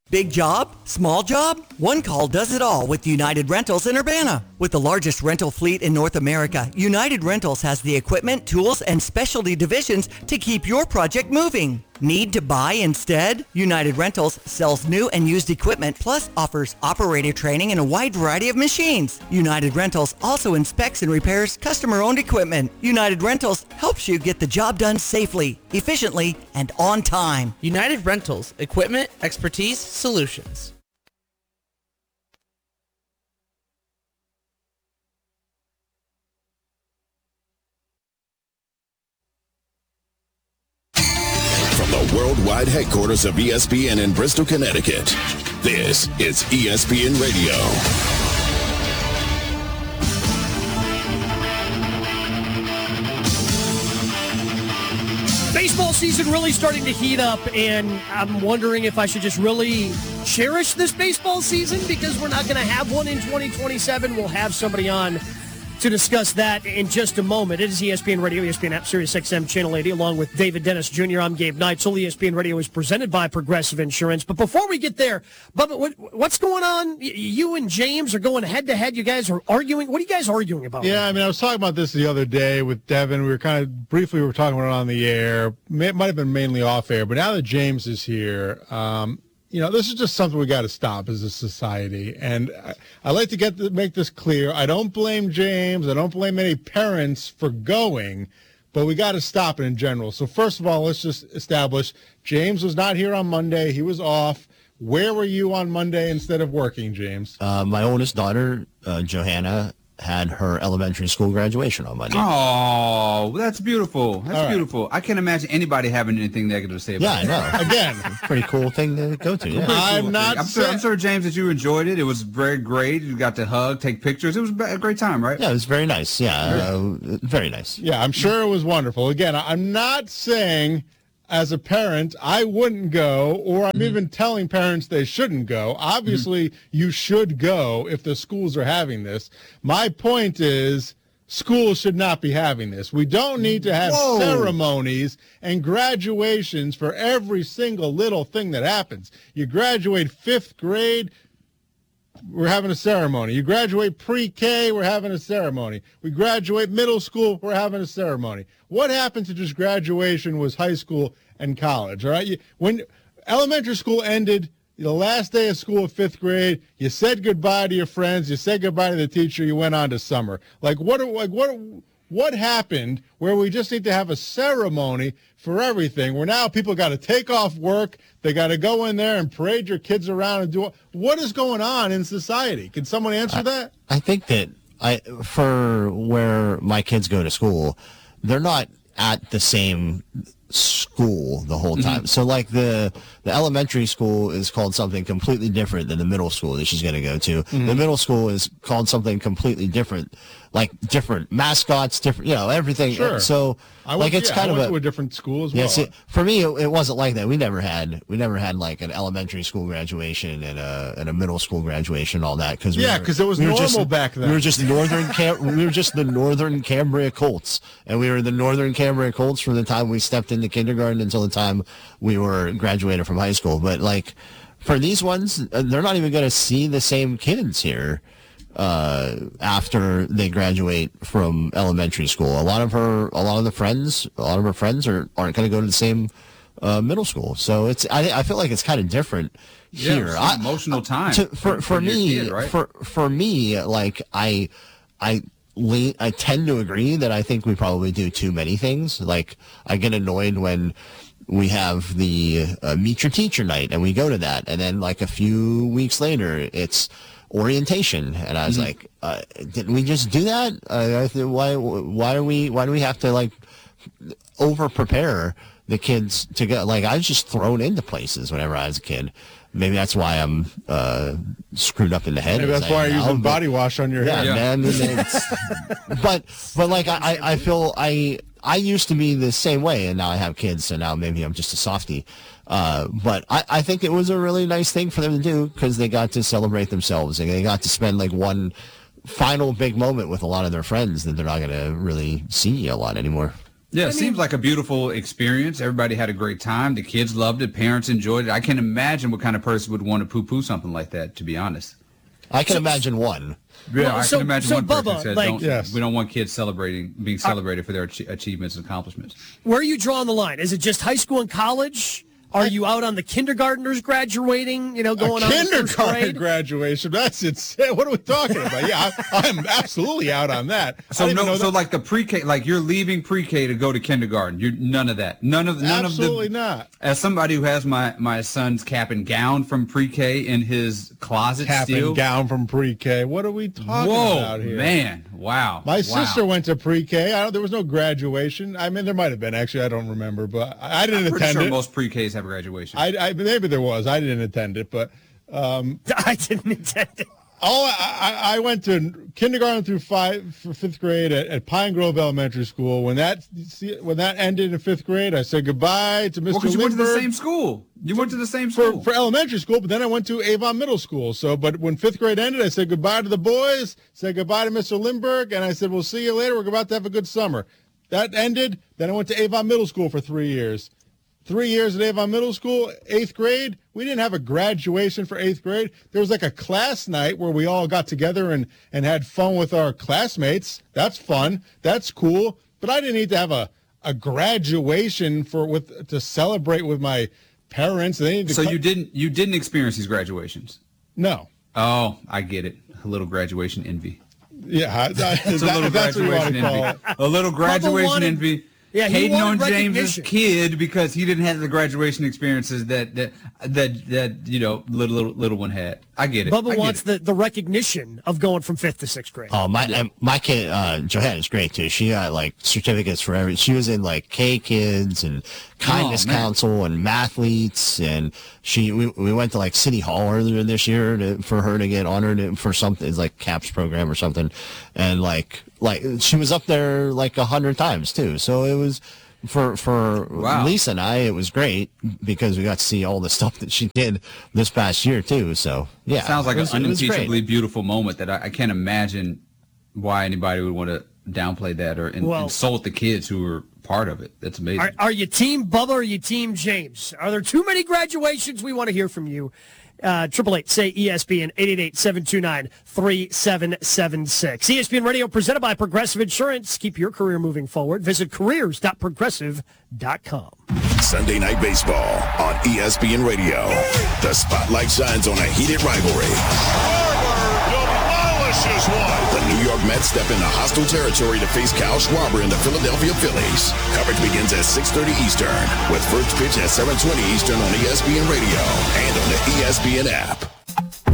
Big job? Small job? One call does it all with United Rentals in Urbana. With the largest rental fleet in North America, United Rentals has the equipment, tools, and specialty divisions to keep your project moving. Need to buy instead? United Rentals sells new and used equipment plus offers operator training and a wide variety of machines. United Rentals also inspects and repairs customer-owned equipment. United Rentals helps you get the job done safely, efficiently, and on time. United Rentals, equipment, expertise, solutions. From the worldwide headquarters of ESPN in Bristol, Connecticut, this is ESPN Radio. Baseball season really starting to heat up, and I'm wondering if I should just really cherish this baseball season because we're not going to have one in 2027. We'll have somebody on to discuss that in just a moment. It is ESPN Radio, ESPN app, Sirius XM Channel 80, along with David Dennis Jr. I'm Gabe Neitzel. ESPN Radio is presented by Progressive Insurance. But before we get there, Bubba, what's going on? You and James are going head-to-head. You guys are arguing. What are you guys arguing about? Yeah, I mean, I was talking about this the other day with Devin. We were we were talking about it on the air. It might have been mainly off air, but now that James is here, this is just something we got to stop as a society. And I like to make this clear. I don't blame James. I don't blame any parents for going, but we got to stop it in general. So first of all, let's just establish James was not here on Monday. He was off. Where were you on Monday instead of working, James? My oldest daughter, Johanna, had her elementary school graduation on Monday. Oh, that's beautiful. That's beautiful. I can't imagine anybody having anything negative to say about it. Yeah, I know. Again, pretty cool thing to go to. Yeah. I'm sure, James, that you enjoyed it. It was very great. You got to hug, take pictures. It was a great time, right? Yeah, it was very nice. Yeah, very nice. Yeah, I'm sure it was wonderful. Again, I'm not saying as a parent I wouldn't go, or I'm even telling parents they shouldn't go. Obviously, you should go if the schools are having this. My point is schools should not be having this. We don't need to have ceremonies and graduations for every single little thing that happens. You graduate 5th grade, we're having a ceremony. You graduate pre-K, we're having a ceremony. We graduate middle school, we're having a ceremony. What happened to just graduation was high school and college, all right? When elementary school ended, the last day of school of 5th grade, you said goodbye to your friends, you said goodbye to the teacher, you went on to summer. What happened where we just need to have a ceremony for everything, where now people got to take off work, they got to go in there and parade your kids around and do what is going on in society? Can someone answer that? I think that for where my kids go to school, they're not at the same school the whole time. So like the elementary school is called something completely different than the middle school that she's going to go to. The middle school is called something completely different, like different mascots, different, everything. Sure. So I went to a different school as well. Yeah, see, for me, it wasn't like that. We never had like an elementary school graduation and a middle school graduation, all that. Because it was normal back then. We were just the Northern Cambria Colts, and we were the Northern Cambria Colts from the time we stepped into kindergarten until the time we were graduated from high school. But like for these ones, they're not even going to see the same kids here after they graduate from elementary school. A lot of her friends aren't going to go to the same middle school. So I feel like it's kind of different here. Yeah, it's an emotional time for me. Kid, right? For me, like I tend to agree that I think we probably do too many things. Like I get annoyed when we have the meet your teacher night and we go to that, and then like a few weeks later it's orientation, and I was like, didn't we just do that? Why do we have to like over prepare the kids to go? Like I was just thrown into places whenever I was a kid. Maybe that's why I'm screwed up in the head. Maybe that's why you're using body wash on your head. Yeah, man. But like I feel I used to be the same way, and now I have kids, so now maybe I'm just a softie. But I think it was a really nice thing for them to do because they got to celebrate themselves, and they got to spend like one final big moment with a lot of their friends that they're not going to really see a lot anymore. Yeah, it seems like a beautiful experience. Everybody had a great time. The kids loved it. Parents enjoyed it. I can't imagine what kind of person would want to poo-poo something like that, to be honest. I can imagine one. Yeah, I can imagine one person Bubba, said, we don't want kids being celebrated for their achievements and accomplishments. Where are you drawing the line? Is it just high school and college? Are you out on the kindergartners graduating, going on kindergarten graduation? That's insane. What are we talking about? Yeah, I'm absolutely out on that. So like the pre-K, like you're leaving pre-K to go to kindergarten. You're none of that. Absolutely not. As somebody who has my son's cap and gown from pre-K in his closet cap still. And gown from pre-K. What are we talking about here? Man, wow. My sister went to pre-K. There was no graduation. I mean, there might have been, actually. I don't remember, but I didn't attend sure it. Most pre-Ks have graduation. Maybe there was. I didn't attend it, but I didn't attend it. I went to kindergarten through fifth grade at Pine Grove Elementary School. When that ended in fifth grade, I said goodbye to Mr. Well, because you went to the Lindbergh same school. You went to the same school for elementary school, but then I went to Avon Middle School. But when fifth grade ended, I said goodbye to the boys, said goodbye to Mr. Lindbergh, and I said we'll see you later. We're about to have a good summer. That ended. Then I went to Avon Middle School for 3 years. 3 years at Avon Middle School, 8th grade. We didn't have a graduation for 8th grade. There was like a class night where we all got together and had fun with our classmates. That's fun. That's cool. But I didn't need to have a graduation to celebrate with my parents. You didn't experience these graduations? No. Oh, I get it. A little graduation envy. Yeah, it's a little graduation envy. A little graduation envy. Yeah, hating on James's kid because he didn't have the graduation experiences that little one had. I get it. Bubba wants the recognition of going from 5th to 6th grade. Oh, my kid, Johanna's great too. She got like certificates for everything. She was in like K-Kids and Kindness Council and Mathletes, and we went to like City Hall earlier this year for her to get honored for something. It's like CAPS program or something, and like she was up there like 100 times too. So it was for Lisa and I, it was great because we got to see all the stuff that she did this past year too. So yeah, it sounds like an unimpeachably beautiful moment that I can't imagine why anybody would want to downplay that or insult the kids who were part of it. That's amazing. Are you team Bubba or are you team James? Are there too many graduations? We want to hear from you. 888 say ESPN 888-729-3776. ESPN Radio presented by Progressive Insurance. Keep your career moving forward. Visit careers.progressive.com. Sunday Night Baseball on ESPN Radio. The spotlight shines on a heated rivalry. Demolishes one. The New York Mets step into hostile territory to face Kyle Schwarber and the Philadelphia Phillies. Coverage begins at 6:30 Eastern with first pitch at 7:20 Eastern on ESPN Radio and on the ESPN app.